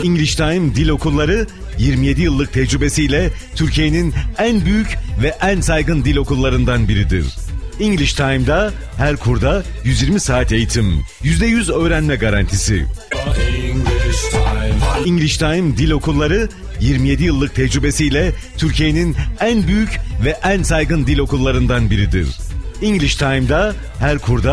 English Time Dil Okulları 27 yıllık tecrübesiyle Türkiye'nin en büyük ve en saygın dil okullarından biridir. English Time'da her kurda 120 saat eğitim, %100 öğrenme garantisi. English Time Dil Okulları 27 yıllık tecrübesiyle Türkiye'nin en büyük ve en saygın dil okullarından biridir. English Time'da her kurda